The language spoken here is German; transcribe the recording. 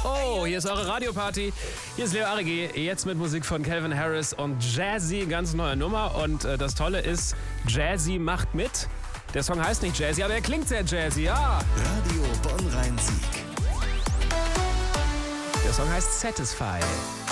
Oh, hier ist eure Radioparty. Hier ist Leo Arigi, jetzt mit Musik von Calvin Harris und Jazzy, ganz neue Nummer. Und das Tolle ist, Jazzy macht mit. Der Song heißt nicht Jazzy, aber er klingt sehr Jazzy, ja. Radio Bonn-Rhein-Sieg. Der Song heißt Satisfy.